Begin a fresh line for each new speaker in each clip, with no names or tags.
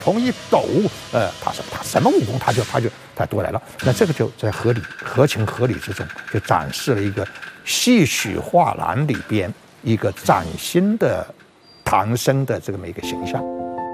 从一抖，他什么武功他都来了。那这个就在合情合理之中，就展示了一个戏曲画廊里边一个崭新的唐僧的这么一个形象。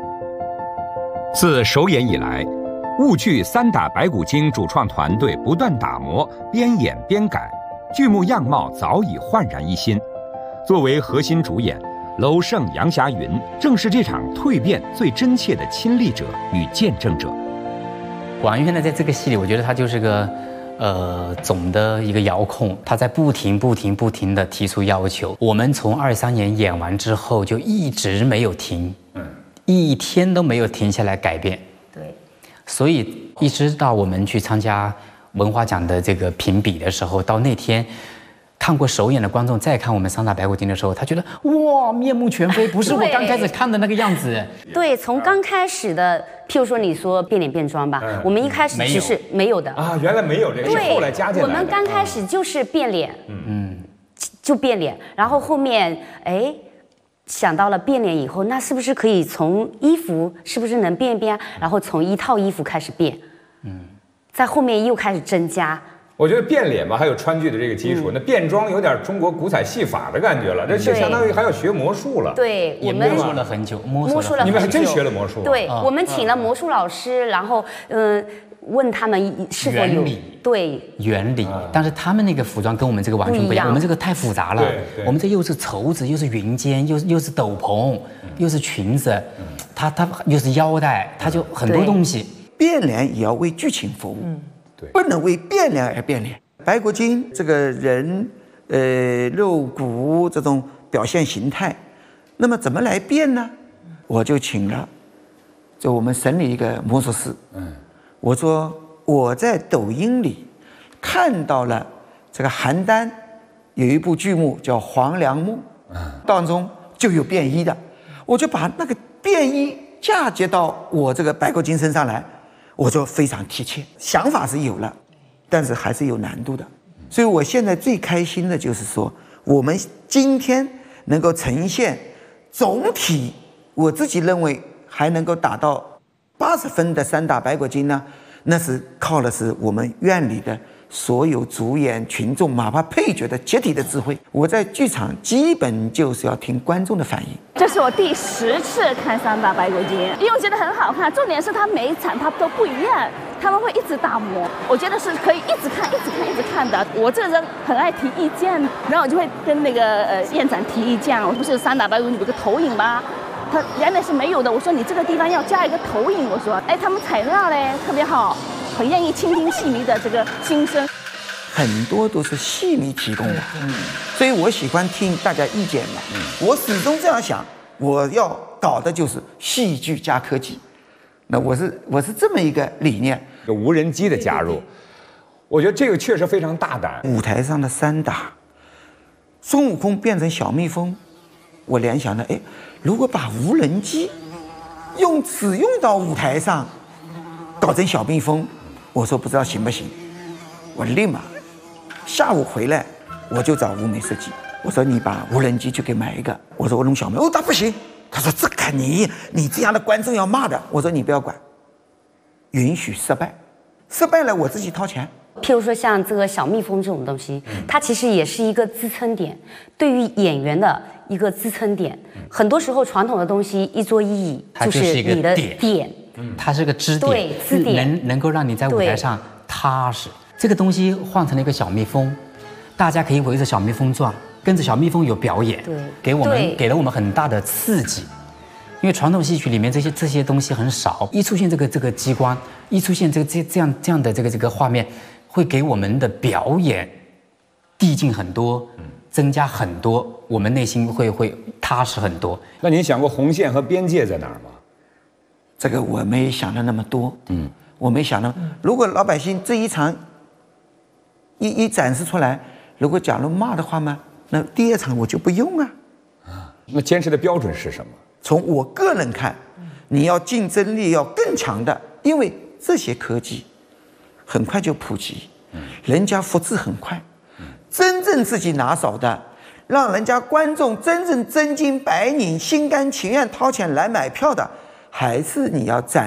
自首演以来，婺剧三打白骨精主创团队不断打磨，边演边改，剧目样貌早已焕然一新。作为核心主演，娄胜、杨霞云正是这场蜕变最真切的亲历者与见证者。
王源呢，在这个戏里，我觉得他就是个总的一个遥控，他在不停的提出要求。我们从23年演完之后，就一直没有停，一天都没有停下来改变。
对，
所以一直到我们去参加文华奖的这个评比的时候，到那天。看过首演的观众再看我们三打白骨精的时候，他觉得哇，面目全非，不是我刚开始看的那个样子。
对，从刚开始的，譬如说你说变脸变装吧，我们一开始其实没有的
啊，原来没有这个，是后来加进来的。
我们刚开始就是变脸，就变脸，然后后面想到了变脸以后，那是不是可以从衣服是不是能变一变，然后从一套衣服开始变，在后面又开始增加。
我觉得变脸嘛，还有川剧的这个基础，那变装有点中国古彩戏法的感觉了，这就相当于还要学魔术了。
对，我们
摸索了很久，
你们还真学了魔术。
对，我们请了魔术老师，然后问他们是否有
原理，但是他们那个服装跟我们这个完全不一样，我们这个太复杂了。我们这又是绸子，又是云肩，又是斗篷，又是裙子，它又是腰带，它就很多东西。
变脸也要为剧情服务。不能为变脸而变脸。白骨精这个人，肉骨这种表现形态，那么怎么来变呢？我就请了，就我们省里一个魔术师，我说我在抖音里看到了这个邯郸有一部剧目叫《黄粱梦》，当中就有变衣的，我就把那个变衣嫁接到我这个白骨精身上来。我就非常贴切，想法是有了，但是还是有难度的。所以我现在最开心的就是说，我们今天能够呈现总体，我自己认为还能够达到80分的三打白骨精呢，那是靠的是我们院里的所有主演群众，哪怕配角的集体的智慧。我在剧场基本就是要听观众的反应。
这是我第10次看三打白骨精，因为我觉得很好看。重点是它每一场它都不一样，他们会一直打磨，我觉得是可以一直看的。我这个人很爱提意见，然后我就会跟那个院长提意见。我不是三打白骨精有个投影吗？他原来是没有的，我说你这个地方要加一个投影，我说他们采纳嘞特别好。很愿意倾听戏迷的这个心声，
很多都是戏迷提供的，所以我喜欢听大家意见嘛。我始终这样想，我要搞的就是戏剧加科技。那我是这么一个理念。
有无人机的加入，我觉得这个确实非常大胆。
舞台上的三打，孙悟空变成小蜜蜂，我联想了，如果把无人机只用到舞台上，搞成小蜜蜂。我说不知道行不行，我立马下午回来我就找舞美设计，我说你把无人机去给买一个，我说我弄小蜜，他不行，他说这个你这样的观众要骂的，我说你不要管，允许失败了我自己掏钱。
譬如说像这个小蜜蜂这种东西，它其实也是一个支撑点，对于演员的一个支撑点。很多时候传统的东西一桌一椅就是你的点。
它是个支点，
对，支点
能够让你在舞台上踏实。这个东西换成了一个小蜜蜂，大家可以围着小蜜蜂转，跟着小蜜蜂有表演，给了我们很大的刺激。因为传统戏曲里面这些东西很少，一出现这个机关，一出现这样的这个画面，会给我们的表演递进很多，增加很多，我们内心会踏实很多。
那您想过红线和边界在哪儿吗？
这个我没想到那么多，我没想到，如果老百姓这一场一展示出来，如果假如骂的话嘛，那第2场我就不用啊。
那坚持的标准是什么？
从我个人看，你要竞争力要更强的，因为这些科技很快就普及，人家复制很快，真正自己拿手的，让人家观众真正真金白银、心甘情愿掏钱来买票的。 还是你要展